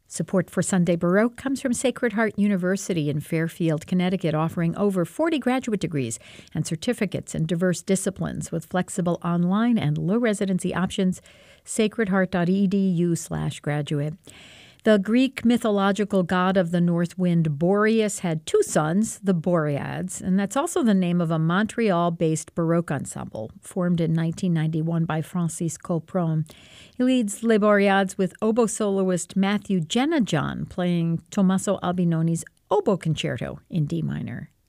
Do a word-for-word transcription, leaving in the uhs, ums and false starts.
Support for Sunday Baroque comes from Sacred Heart University in Fairfield, Connecticut, offering over forty graduate degrees and certificates in diverse disciplines with flexible online and low residency options. sacredheart.edu slash graduate. The Greek mythological god of the north wind Boreas had two sons, the Boreads, and that's also the name of a Montreal-based Baroque ensemble formed in nineteen ninety-one by Francis Colpron. He leads Les Boreads with oboe soloist Matthew Jenajon playing Tommaso Albinoni's Oboe Concerto in D minor.